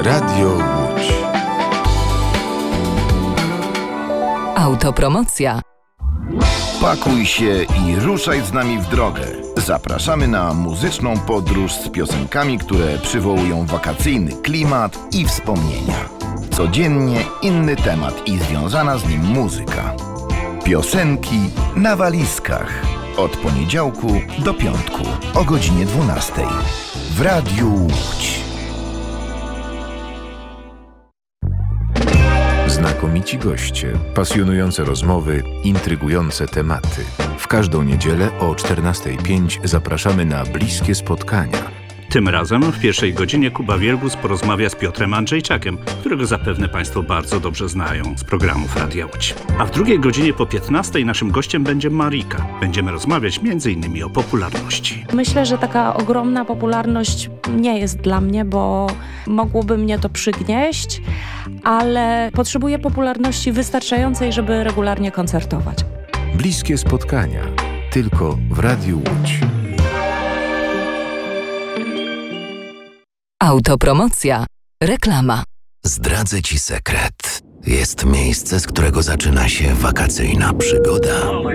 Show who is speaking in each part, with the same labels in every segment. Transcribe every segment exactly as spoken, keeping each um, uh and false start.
Speaker 1: Radio Łódź.
Speaker 2: Autopromocja.
Speaker 3: Pakuj się i ruszaj z nami w drogę. Zapraszamy na muzyczną podróż z piosenkami, które przywołują wakacyjny klimat i wspomnienia. Codziennie inny temat i związana z nim muzyka. Piosenki na walizkach. Od poniedziałku do piątku o godzinie dwunastej w Radiu Łódź.
Speaker 1: Znakomici goście, pasjonujące rozmowy, intrygujące tematy. W każdą niedzielę o czternasta pięć zapraszamy na bliskie spotkania.
Speaker 4: Tym razem w pierwszej godzinie Kuba Wielgus porozmawia z Piotrem Andrzejczakiem, którego zapewne Państwo bardzo dobrze znają z programów Radia Łódź. A w drugiej godzinie po piętnastej naszym gościem będzie Marika. Będziemy rozmawiać między innymi o popularności.
Speaker 5: Myślę, że taka ogromna popularność nie jest dla mnie, bo mogłoby mnie to przygnieść, ale potrzebuję popularności wystarczającej, żeby regularnie koncertować.
Speaker 1: Bliskie spotkania. Tylko w Radiu Łódź.
Speaker 2: Autopromocja. Reklama.
Speaker 6: Zdradzę Ci sekret. Jest miejsce, z którego zaczyna się wakacyjna przygoda.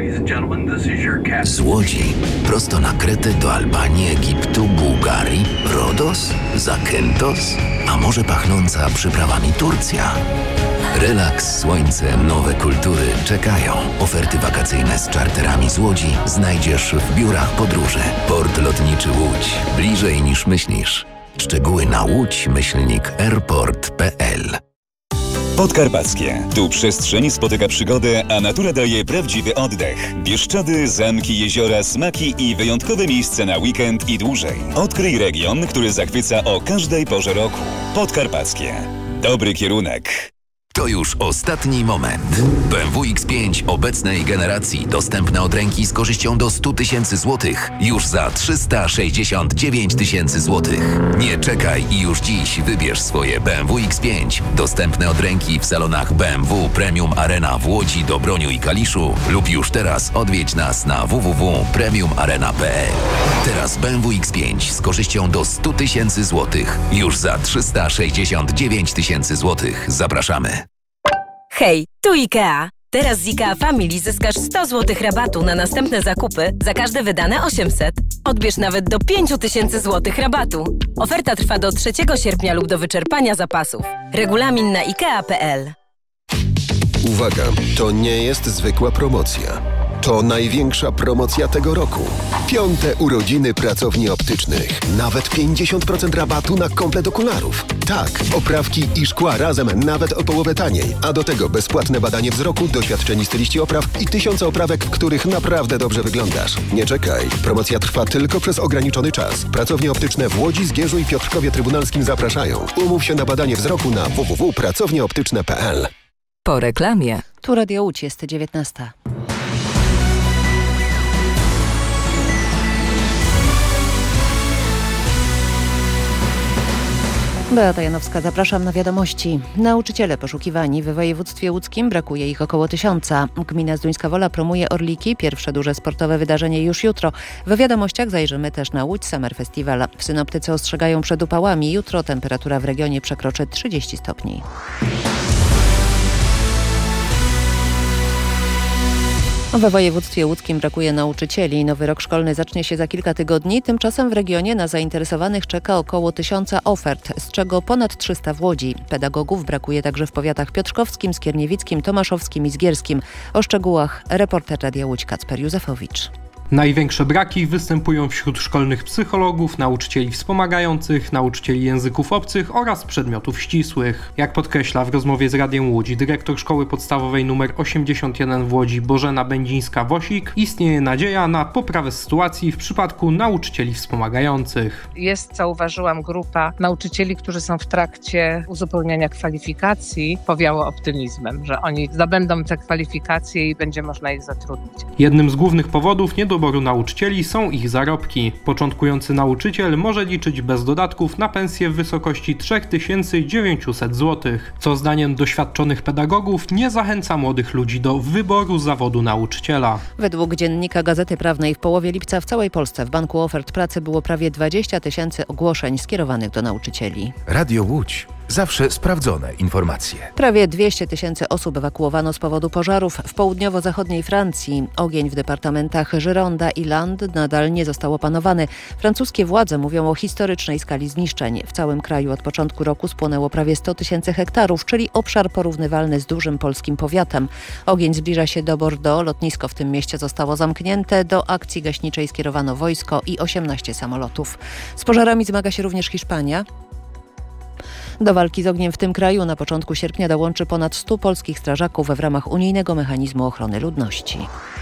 Speaker 6: Z Łodzi prosto na Kretę do Albanii, Egiptu, Bułgarii, Rodos, Zakynthos, a może pachnąca przyprawami Turcja. Relaks, słońce, nowe kultury czekają. Oferty wakacyjne z czarterami z Łodzi znajdziesz w biurach podróży. Port lotniczy Łódź. Bliżej niż myślisz. Szczegóły na łódź myślnik airport kropka p l.
Speaker 7: Podkarpackie. Tu przestrzeń spotyka przygodę, a natura daje prawdziwy oddech. Bieszczady, zamki, jeziora, smaki i wyjątkowe miejsca na weekend i dłużej. Odkryj region, który zachwyca o każdej porze roku. Podkarpackie. Dobry kierunek.
Speaker 6: To już ostatni moment. B M W X pięć obecnej generacji dostępne od ręki z korzyścią do sto tysięcy złotych. Już za trzysta sześćdziesiąt dziewięć tysięcy złotych. Nie czekaj i już dziś wybierz swoje B M W X pięć. Dostępne od ręki w salonach B M W Premium Arena w Łodzi, Dobroniu i Kaliszu lub już teraz odwiedź nas na w w w kropka premium arena kropka p l. Teraz B M W X pięć z korzyścią do sto tysięcy złotych. Już za trzysta sześćdziesiąt dziewięć tysięcy złotych. Zapraszamy.
Speaker 8: Hej, tu IKEA. Teraz z IKEA Family zyskasz sto złotych rabatu na następne zakupy za każde wydane osiemset. Odbierz nawet do pięć tysięcy złotych rabatu. Oferta trwa do trzeciego sierpnia lub do wyczerpania zapasów. Regulamin na ikea kropka p l.
Speaker 9: Uwaga, to nie jest zwykła promocja. To największa promocja tego roku. Piąte urodziny pracowni optycznych. Nawet pięćdziesiąt procent rabatu na komplet okularów. Tak, oprawki i szkła razem nawet o połowę taniej. A do tego bezpłatne badanie wzroku, doświadczeni styliści opraw i tysiące oprawek, w których naprawdę dobrze wyglądasz. Nie czekaj. Promocja trwa tylko przez ograniczony czas. Pracownie optyczne w Łodzi, Zgierzu i Piotrkowie Trybunalskim zapraszają. Umów się na badanie wzroku na w w w kropka pracownie optyczne kropka p l.
Speaker 2: Po reklamie.
Speaker 10: Tu Radio Łódź, jest dziewiętnasta. Beata Janowska, zapraszam na wiadomości. Nauczyciele poszukiwani w województwie łódzkim, brakuje ich około tysiąca. Gmina Zduńska Wola promuje Orliki, pierwsze duże sportowe wydarzenie już jutro. W wiadomościach zajrzymy też na Łódź Summer Festival. W synoptyce ostrzegają przed upałami. Jutro temperatura w regionie przekroczy trzydzieści stopni. We województwie łódzkim brakuje nauczycieli. Nowy rok szkolny zacznie się za kilka tygodni. Tymczasem w regionie na zainteresowanych czeka około tysiąca ofert, z czego ponad trzysta w Łodzi. Pedagogów brakuje także w powiatach piotrkowskim, skierniewickim, tomaszowskim i zgierskim. O szczegółach reporter Radia Łódź Kacper Józefowicz.
Speaker 11: Największe braki występują wśród szkolnych psychologów, nauczycieli wspomagających, nauczycieli języków obcych oraz przedmiotów ścisłych. Jak podkreśla w rozmowie z Radiem Łódź dyrektor szkoły podstawowej nr osiemdziesiąt jeden w Łodzi Bożena Będzińska-Wosik, istnieje nadzieja na poprawę sytuacji w przypadku nauczycieli wspomagających.
Speaker 12: Jest, zauważyłam, grupa nauczycieli, którzy są w trakcie uzupełniania kwalifikacji. Powiało optymizmem, że oni zdobędą te kwalifikacje i będzie można ich zatrudnić.
Speaker 11: Jednym z głównych powodów niedoboru nauczycieli są ich zarobki. Początkujący nauczyciel może liczyć bez dodatków na pensję w wysokości trzy tysiące dziewięćset złotych, co zdaniem doświadczonych pedagogów nie zachęca młodych ludzi do wyboru zawodu nauczyciela.
Speaker 10: Według Dziennika Gazety Prawnej w połowie lipca w całej Polsce w Banku Ofert Pracy było prawie dwadzieścia tysięcy ogłoszeń skierowanych do nauczycieli.
Speaker 1: Radio Łódź. Zawsze sprawdzone informacje.
Speaker 10: Prawie dwieście tysięcy osób ewakuowano z powodu pożarów w południowo-zachodniej Francji. Ogień w departamentach Gironda i Land nadal nie został opanowany. Francuskie władze mówią o historycznej skali zniszczeń. W całym kraju od początku roku spłonęło prawie sto tysięcy hektarów, czyli obszar porównywalny z dużym polskim powiatem. Ogień zbliża się do Bordeaux. Lotnisko w tym mieście zostało zamknięte. Do akcji gaśniczej skierowano wojsko i osiemnaście samolotów. Z pożarami zmaga się również Hiszpania. Do walki z ogniem w tym kraju na początku sierpnia dołączy ponad stu polskich strażaków w ramach unijnego mechanizmu ochrony ludności.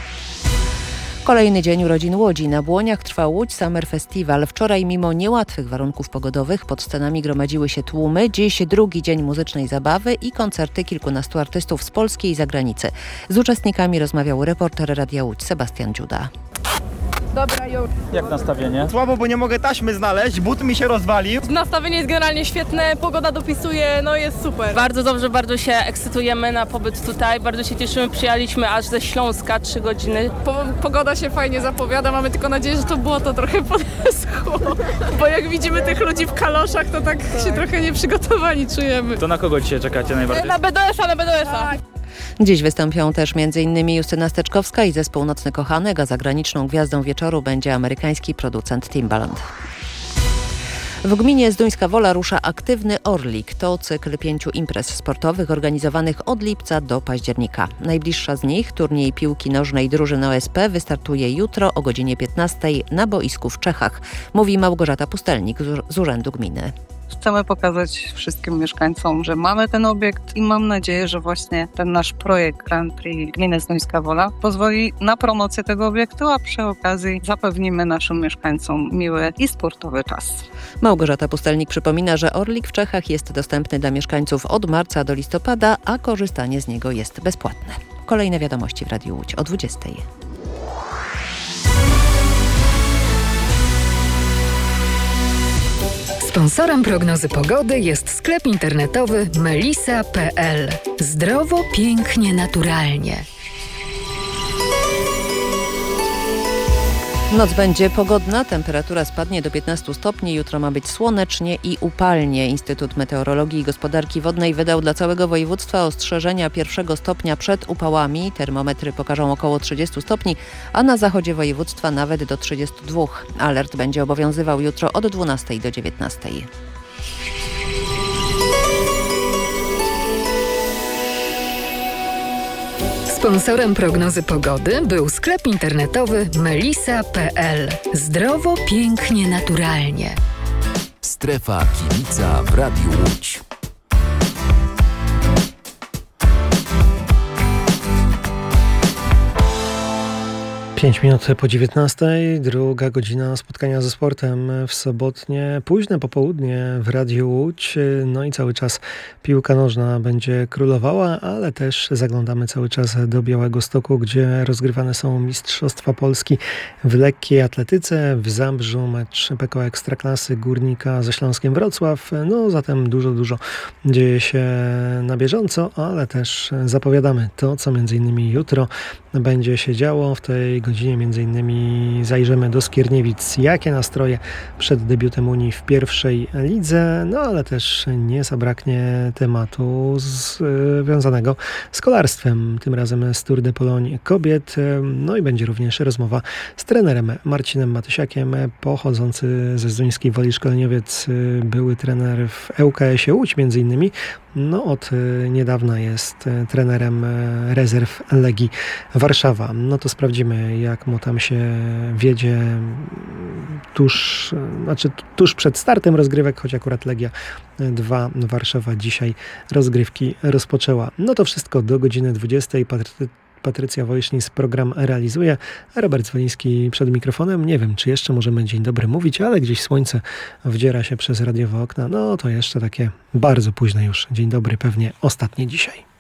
Speaker 10: Kolejny dzień urodzin Łodzi. Na Błoniach trwa Łódź Summer Festival. Wczoraj mimo niełatwych warunków pogodowych pod scenami gromadziły się tłumy. Dziś drugi dzień muzycznej zabawy i koncerty kilkunastu artystów z Polski i zagranicy. Z uczestnikami rozmawiał reporter Radia Łódź Sebastian Dziuda.
Speaker 13: Dobra, już.
Speaker 14: Jak nastawienie?
Speaker 13: Słabo, bo nie mogę taśmy znaleźć, but mi się rozwalił.
Speaker 15: Nastawienie jest generalnie świetne, pogoda dopisuje, no jest super. Bardzo dobrze, bardzo się ekscytujemy na pobyt tutaj, bardzo się cieszymy, przyjechaliśmy aż ze Śląska, trzy godziny.
Speaker 16: Po, pogoda się fajnie zapowiada, mamy tylko nadzieję, że to błoto trochę podeschło, bo jak widzimy tych ludzi w kaloszach, to tak, tak. się trochę nieprzygotowani czujemy.
Speaker 14: To na kogo dzisiaj czekacie najbardziej?
Speaker 15: Na B D S a, na B D S a. Tak.
Speaker 10: Dziś wystąpią też m.in. Justyna Steczkowska i zespół Nocny Kochanek, a zagraniczną gwiazdą wieczoru będzie amerykański producent Timbaland. W gminie Zduńska Wola rusza aktywny Orlik. To cykl pięciu imprez sportowych organizowanych od lipca do października. Najbliższa z nich, turniej piłki nożnej drużyny O S P, wystartuje jutro o godzinie piętnastej na boisku w Czechach, mówi Małgorzata Pustelnik z Urzędu Gminy.
Speaker 17: Chcemy pokazać wszystkim mieszkańcom, że mamy ten obiekt i mam nadzieję, że właśnie ten nasz projekt Grand Prix Gminy Zduńska Wola pozwoli na promocję tego obiektu, a przy okazji zapewnimy naszym mieszkańcom miły i sportowy czas.
Speaker 10: Małgorzata Pustelnik przypomina, że Orlik w Czechach jest dostępny dla mieszkańców od marca do listopada, a korzystanie z niego jest bezpłatne. Kolejne wiadomości w Radiu Łódź o dwudziestej.
Speaker 18: Sponsorem prognozy pogody jest sklep internetowy melisa kropka p l. Zdrowo, pięknie, naturalnie.
Speaker 10: Noc będzie pogodna, temperatura spadnie do piętnastu stopni, jutro ma być słonecznie i upalnie. Instytut Meteorologii i Gospodarki Wodnej wydał dla całego województwa ostrzeżenia pierwszego stopnia przed upałami. Termometry pokażą około trzydziestu stopni, a na zachodzie województwa nawet do trzydziestu dwóch. Alert będzie obowiązywał jutro od dwunastej do dziewiętnastej.
Speaker 18: Sponsorem prognozy pogody był sklep internetowy melisa kropka p l. Zdrowo, pięknie, naturalnie.
Speaker 6: Strefa Kibica w Radiu Łódź.
Speaker 19: Pięć minut po dziewiętnastej, druga godzina spotkania ze sportem w sobotnie, późne popołudnie w Radiu Łódź. No i cały czas piłka nożna będzie królowała, ale też zaglądamy cały czas do Białegostoku, gdzie rozgrywane są Mistrzostwa Polski w lekkiej atletyce. W Zabrzu mecz P K O Ekstraklasy Górnika ze Śląskiem Wrocław. No zatem dużo, dużo dzieje się na bieżąco, ale też zapowiadamy to, co między innymi jutro będzie się działo. W tej godzinie między innymi zajrzymy do Skierniewic. Jakie nastroje przed debiutem Unii w pierwszej lidze, no ale też nie zabraknie tematu związanego z kolarstwem. Tym razem z Tour de Pologne kobiet. No i będzie również rozmowa z trenerem Marcinem Matysiakiem, pochodzący ze Zduńskiej Woli szkoleniowiec, były trener w E U K S-ie Łódź między innymi. No od niedawna jest trenerem rezerw Legii Warszawa. No to sprawdzimy, jak mu tam się wiedzie tuż, znaczy tuż przed startem rozgrywek, choć akurat Legia dwa Warszawa dzisiaj rozgrywki rozpoczęła. No to wszystko do godziny dwudziestej. Patry- Patrycja Wojsznis program realizuje, a Robert Zwoliński przed mikrofonem. Nie wiem, czy jeszcze możemy dzień dobry mówić, ale gdzieś słońce wdziera się przez radiowe okna. No to jeszcze takie bardzo późne już dzień dobry, pewnie ostatnie dzisiaj.